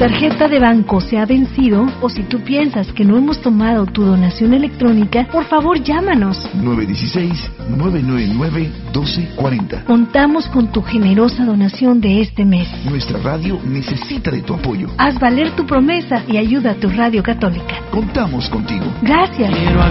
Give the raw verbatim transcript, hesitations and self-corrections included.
tarjeta de banco se ha vencido o si tú piensas que no hemos tomado tu donación electrónica, por favor llámanos. nueve uno seis, nueve nueve nueve, uno dos cuatro cero. Contamos con tu generosa donación de este mes. Nuestra radio necesita de tu apoyo. Haz valer tu promesa y ayuda a tu radio católica. Contamos contigo. Gracias. Quiero